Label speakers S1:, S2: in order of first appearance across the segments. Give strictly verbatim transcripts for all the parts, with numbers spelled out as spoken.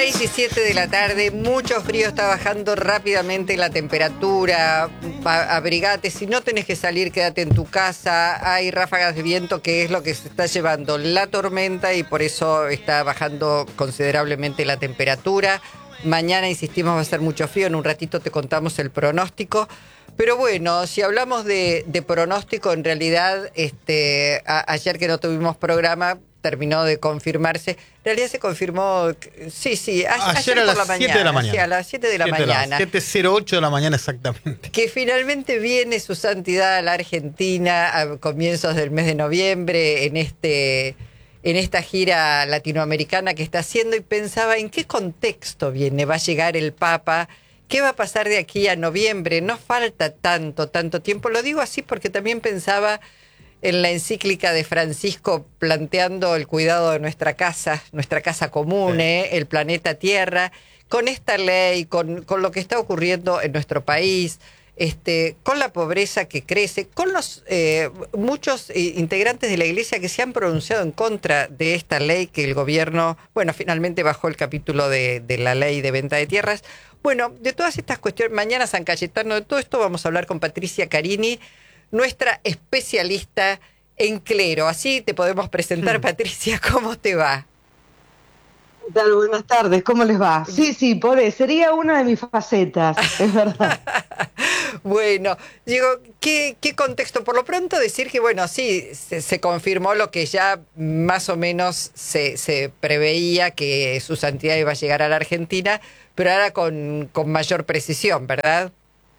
S1: seis y siete de la tarde, mucho frío, está bajando rápidamente la temperatura. Abrigate, si no tenés que salir, quédate en tu casa. Hay ráfagas de viento, que es lo que se está llevando la tormenta, y por eso está bajando considerablemente la temperatura. Mañana, insistimos, va a ser mucho frío. En un ratito te contamos el pronóstico. Pero bueno, si hablamos de, de pronóstico, en realidad, este, a, ayer que no tuvimos programa, terminó de confirmarse. En realidad se confirmó, sí, sí, a,
S2: ayer,
S1: ayer
S2: a
S1: por
S2: las
S1: la mañana.
S2: siete de la mañana.
S1: Sí, a las siete de la
S2: siete
S1: mañana.
S2: siete cero ocho de la mañana exactamente.
S1: Que finalmente viene su santidad a la Argentina a comienzos del mes de noviembre en este... en esta gira latinoamericana que está haciendo, y pensaba en qué contexto viene, va a llegar el Papa, qué va a pasar de aquí a noviembre. No falta tanto, tanto tiempo. Lo digo así porque también pensaba en la encíclica de Francisco planteando el cuidado de nuestra casa, nuestra casa común, sí. eh, el planeta Tierra, con esta ley, con, con lo que está ocurriendo en nuestro país, Este, con la pobreza que crece, con los eh, muchos eh, integrantes de la Iglesia que se han pronunciado en contra de esta ley que el gobierno, bueno, finalmente bajó el capítulo de, de la ley de venta de tierras. Bueno, de todas estas cuestiones, mañana San Cayetano, de todo esto vamos a hablar con Patricia Carini, nuestra especialista en clero. Así te podemos presentar, mm. Patricia, ¿cómo te va?
S3: ¿Qué tal? Buenas tardes, ¿cómo les va? Sí, sí, por eso, sería una de mis facetas, es verdad.
S1: Bueno, digo, ¿qué, ¿qué contexto? Por lo pronto decir que, bueno, sí, se, se confirmó lo que ya más o menos se, se preveía, que su santidad iba a llegar a la Argentina, pero ahora con, con mayor precisión, ¿verdad?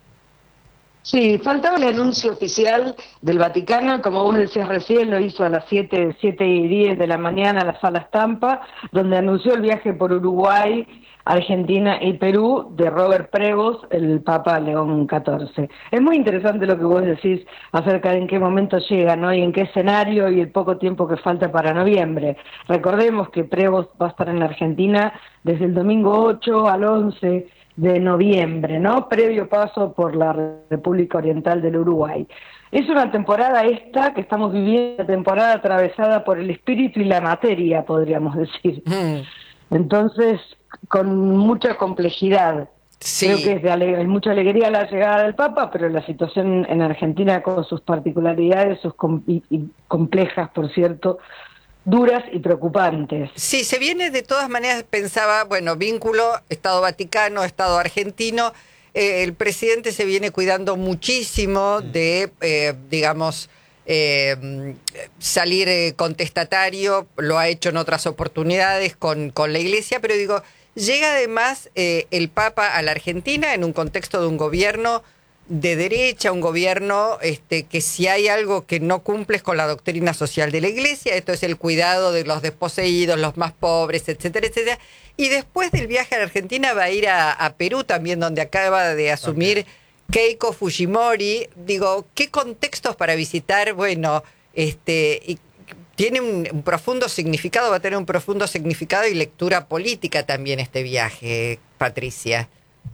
S3: Sí, faltaba el anuncio oficial del Vaticano, como vos decías recién, lo hizo a las siete, siete y diez de la mañana a la Sala Stampa, donde anunció el viaje por Uruguay, Argentina y Perú de Robert Prevost, el Papa León catorce. Es muy interesante lo que vos decís acerca de en qué momento llega, ¿no? Y en qué escenario, y el poco tiempo que falta para noviembre. Recordemos que Prevost va a estar en la Argentina desde el domingo ocho al once de noviembre, ¿no? Previo paso por la República Oriental del Uruguay. Es una temporada esta que estamos viviendo, una temporada atravesada por el espíritu y la materia, podríamos decir. Mm. Entonces, con mucha complejidad. Sí. Creo que es de ale- hay mucha alegría la llegada del Papa, pero la situación en Argentina, con sus particularidades, sus com- y, y complejas, por cierto, duras y preocupantes.
S1: Sí, se viene de todas maneras, pensaba, bueno, vínculo Estado Vaticano, Estado argentino. Eh, el presidente se viene cuidando muchísimo de, eh, digamos, eh, salir eh, contestatario. Lo ha hecho en otras oportunidades con, con la Iglesia, pero digo, llega además eh, el Papa a la Argentina en un contexto de un gobierno de derecha, un gobierno este, que si hay algo que no cumple es con la doctrina social de la Iglesia. Esto es el cuidado de los desposeídos, los más pobres, etcétera, etcétera. Y después del viaje a la Argentina va a ir a, a Perú también, donde acaba de asumir okay. Keiko Fujimori. Digo, ¿qué contextos para visitar? Bueno, este... Y, tiene un, un profundo significado, va a tener un profundo significado y lectura política también este viaje, Patricia.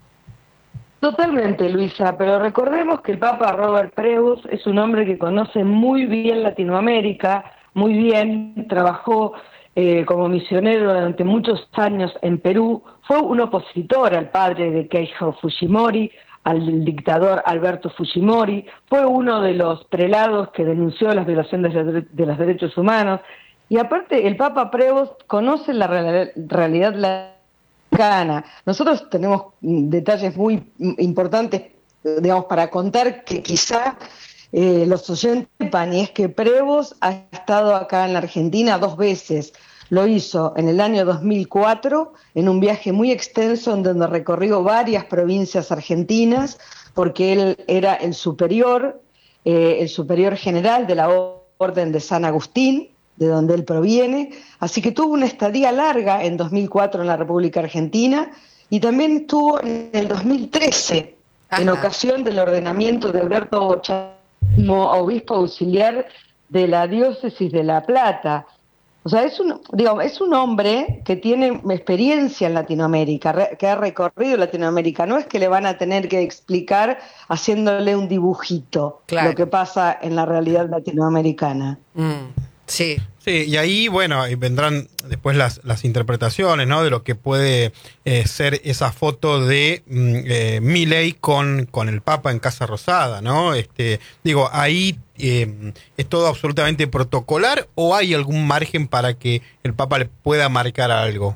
S3: Totalmente, Luisa, pero recordemos que el Papa Robert Prevost es un hombre que conoce muy bien Latinoamérica, muy bien, trabajó eh, como misionero durante muchos años en Perú, fue un opositor al padre de Keiko Fujimori, al dictador Alberto Fujimori, fue uno de los prelados que denunció las violaciones de, de los derechos humanos, y aparte el Papa Prevost conoce la real, realidad latinoamericana. Nosotros tenemos detalles muy importantes, digamos, para contar que quizá eh, los oyentes sepan, y es que Prevost ha estado acá en la Argentina dos veces. Lo hizo en el año dos mil cuatro, en un viaje muy extenso en donde recorrió varias provincias argentinas, porque él era el superior, eh, el superior general de la Orden de San Agustín, de donde él proviene, así que tuvo una estadía larga en dos mil cuatro en la República Argentina, y también estuvo en el dos mil trece, Ajá. en ocasión del ordenamiento de Alberto Chávez como obispo auxiliar de la diócesis de La Plata. O sea, es un, digamos, es un hombre que tiene experiencia en Latinoamérica, re, que ha recorrido Latinoamérica. No es que le van a tener que explicar haciéndole un dibujito claro. lo que pasa en la realidad latinoamericana.
S1: Mm, sí.
S2: Sí, y ahí, bueno, vendrán después las, las interpretaciones, ¿no? De lo que puede eh, ser esa foto de eh, Milei con, con el Papa en Casa Rosada, ¿no? Este, digo, ahí eh, ¿es todo absolutamente protocolar o hay algún margen para que el Papa le pueda marcar algo?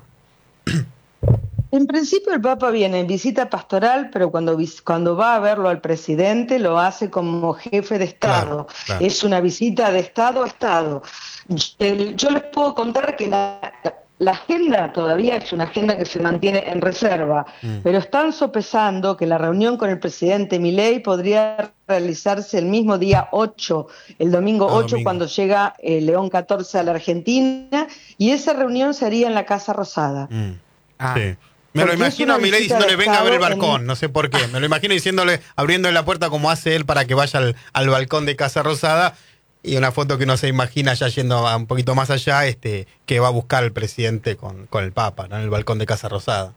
S3: En principio el Papa viene en visita pastoral, pero cuando, cuando va a verlo al presidente lo hace como jefe de Estado.
S2: Claro, claro.
S3: Es una visita de Estado a Estado. Yo les puedo contar que la, la agenda todavía es una agenda que se mantiene en reserva, mm. pero están sopesando que la reunión con el presidente Milei podría realizarse el mismo día ocho, el domingo
S2: ah,
S3: ocho,
S2: domingo.
S3: cuando llega el León catorce a la Argentina, y esa reunión se haría en la Casa Rosada.
S2: Mm.
S1: Ah.
S2: Sí. Me lo imagino a Milei diciéndole venga a ver el balcón, en... no sé por qué. Me lo imagino diciéndole, abriéndole la puerta como hace él para que vaya al, al balcón de Casa Rosada, y una foto que uno se imagina ya yendo a un poquito más allá, este, que va a buscar el presidente con, con el Papa, ¿no? En el balcón de Casa Rosada.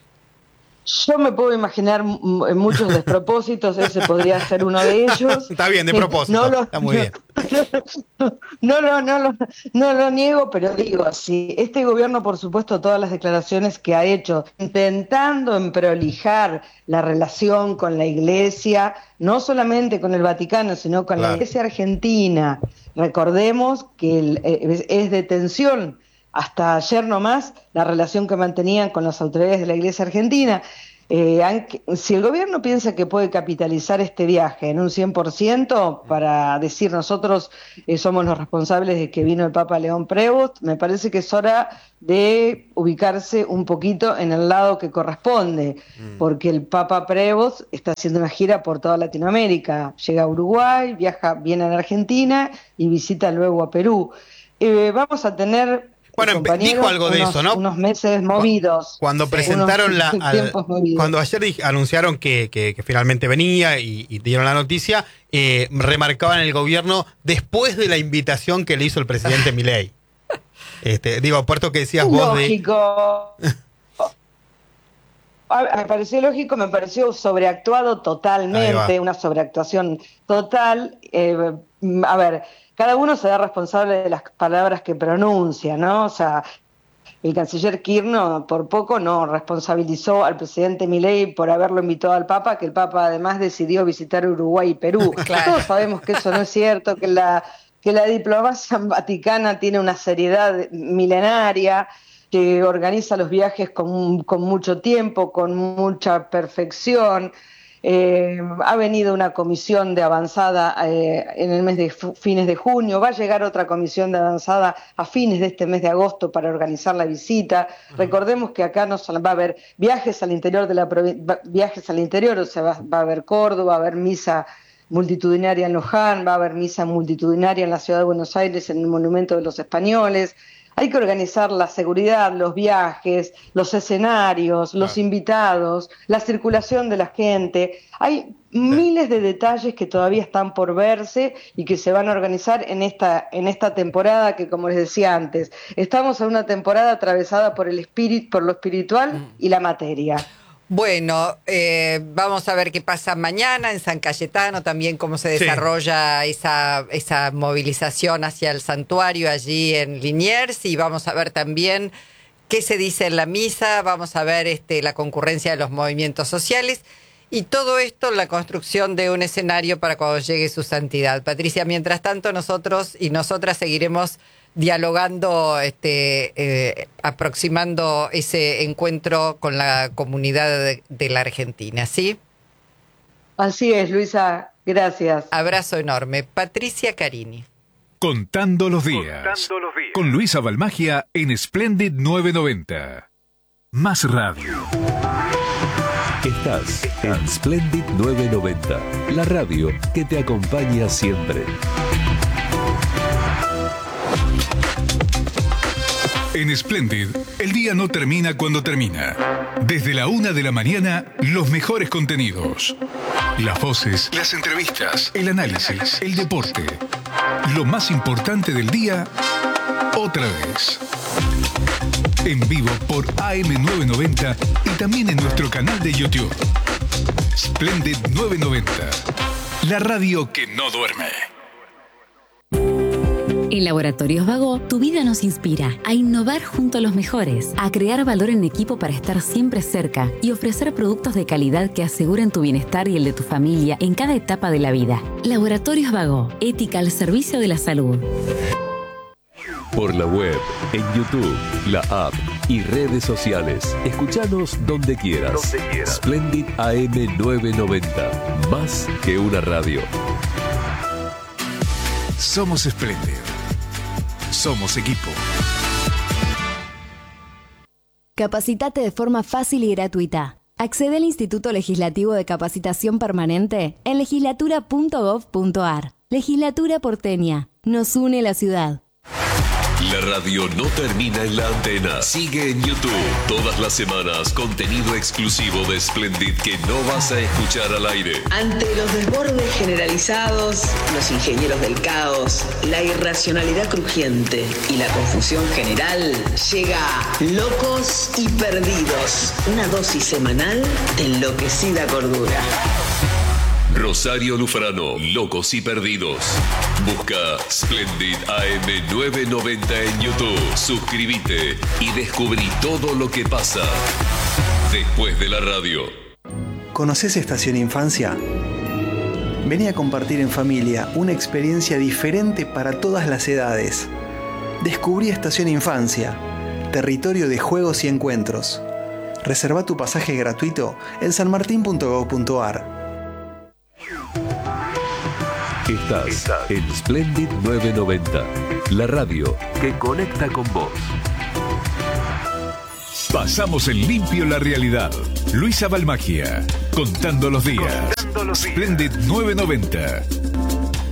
S3: Yo me puedo imaginar muchos despropósitos, ese podría ser uno de ellos.
S2: Está bien, de propósito, no lo, está muy bien.
S3: No, no, no, no, no lo niego, pero digo, si este gobierno, por supuesto, todas las declaraciones que ha hecho, intentando emprolijar la relación con la Iglesia, no solamente con el Vaticano, sino con claro. la Iglesia argentina, recordemos que el, es, es de tensión. Hasta ayer nomás, la relación que mantenían con las autoridades de la Iglesia argentina. Eh, han, si el gobierno piensa que puede capitalizar este viaje en un cien por ciento para decir nosotros eh, somos los responsables de que vino el Papa León Prevost, me parece que es hora de ubicarse un poquito en el lado que corresponde, mm. porque el Papa Prevost está haciendo una gira por toda Latinoamérica. Llega a Uruguay, viaja, viene a Argentina y visita luego a Perú. Eh, vamos a tener...
S2: Bueno, dijo algo de
S3: unos,
S2: eso, ¿no?
S3: Unos meses movidos.
S2: Cuando presentaron
S3: unos
S2: la... Al, cuando ayer anunciaron que, que, que finalmente venía y, y dieron la noticia, eh, remarcaban el gobierno después de la invitación que le hizo el presidente Milei. Este, digo, Puerto, que decías vos de...
S3: Lógico. Me pareció lógico, me pareció sobreactuado totalmente, una sobreactuación total. Eh, a ver... Cada uno será responsable de las palabras que pronuncia, ¿no? O sea, el canciller Kirchner por poco no responsabilizó al presidente Milei por haberlo invitado al Papa, que el Papa además decidió visitar Uruguay y Perú. Claro. Todos sabemos que eso no es cierto, que la, que la diplomacia vaticana tiene una seriedad milenaria, que organiza los viajes con, con mucho tiempo, con mucha perfección. Eh, ha venido una comisión de avanzada eh, en el mes de fines de junio, va a llegar otra comisión de avanzada a fines de este mes de agosto para organizar la visita. Uh-huh. Recordemos que acá no va a haber viajes al interior de la viajes al interior, o sea, va, va a haber Córdoba, va a haber misa multitudinaria en Luján, va a haber misa multitudinaria en la ciudad de Buenos Aires en el Monumento de los Españoles. Hay que organizar la seguridad, los viajes, los escenarios, los claro. invitados, la circulación de la gente. Hay sí. miles de detalles que todavía están por verse y que se van a organizar en esta, en esta temporada que, como les decía antes, estamos en una temporada atravesada por el espíritu, por lo espiritual y la materia.
S1: Bueno, eh, vamos a ver qué pasa mañana en San Cayetano, también cómo se desarrolla sí. esa, esa movilización hacia el santuario allí en Liniers, y vamos a ver también qué se dice en la misa, vamos a ver este, la concurrencia de los movimientos sociales, y todo esto en la construcción de un escenario para cuando llegue su santidad. Patricia, mientras tanto nosotros y nosotras seguiremos dialogando, este, eh, aproximando ese encuentro con la comunidad de, de la Argentina, ¿sí?
S3: Así es, Luisa, gracias.
S1: Abrazo enorme. Patricia Carini.
S4: Contando los días. Contando los días. Con Luisa Balmagia en Splendid novecientos noventa. Más radio.
S5: Estás en Splendid novecientos noventa, la radio que te acompaña siempre.
S4: En Splendid, el día no termina cuando termina. Desde la una de la mañana, los mejores contenidos. Las voces, las entrevistas, el análisis, el deporte. Lo más importante del día, otra vez. En vivo por A M novecientos noventa y también en nuestro canal de YouTube. Splendid novecientos noventa, la radio que no duerme.
S6: En Laboratorios Vago, tu vida nos inspira a innovar junto a los mejores, a crear valor en equipo para estar siempre cerca y ofrecer productos de calidad que aseguren tu bienestar y el de tu familia en cada etapa de la vida. Laboratorios Vago, ética al servicio de la salud.
S5: Por la web, en YouTube, la app y redes sociales. Escuchanos donde quieras. Donde quieras. Splendid A M novecientos noventa. Más que una radio.
S4: Somos Splendid. Somos equipo.
S7: Capacitate de forma fácil y gratuita. Accede al Instituto Legislativo de Capacitación Permanente en legislatura punto gov punto ar. Legislatura porteña. Nos une la ciudad.
S5: La radio no termina en la antena. Sigue en YouTube todas las semanas contenido exclusivo de Splendid que no vas a escuchar al aire.
S8: Ante los desbordes generalizados, los ingenieros del caos, la irracionalidad crujiente y la confusión general, llega Locos y Perdidos, una dosis semanal de enloquecida cordura.
S5: Rosario Lufrano, Locos y Perdidos. Busca Splendid A M novecientos noventa en YouTube. Suscríbete y descubrí todo lo que pasa después de la radio.
S9: ¿Conoces Estación Infancia? Vení a compartir en familia una experiencia diferente para todas las edades. Descubrí Estación Infancia, territorio de juegos y encuentros. Reserva tu pasaje gratuito en sanmartin punto gov punto ar.
S5: Estás, Estás en Splendid novecientos noventa, la radio que conecta con vos.
S4: Pasamos en limpio la realidad. Luisa Balmagia, contando los días. Contando los días. Splendid novecientos noventa.